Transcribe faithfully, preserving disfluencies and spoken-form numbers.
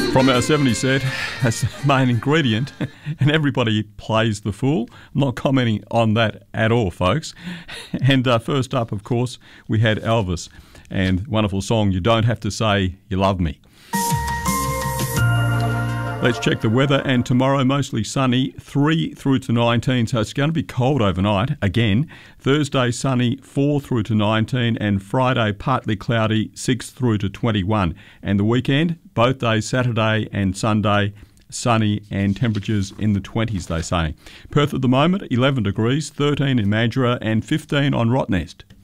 From our seventies set, that's the main ingredient, and everybody plays the fool. I'm not commenting on that at all, folks. And uh, first up, of course, we had Elvis and wonderful song, You Don't Have to Say You Love Me. Let's check the weather, and tomorrow mostly sunny, three through to nineteen, so it's going to be cold overnight again. Thursday sunny, four through to nineteen, and Friday partly cloudy, six through to twenty-one. And the weekend, both days, Saturday and Sunday, sunny and temperatures in the twenties, they say. Perth at the moment, eleven degrees, thirteen in Mandurah and fifteen on Rottnest.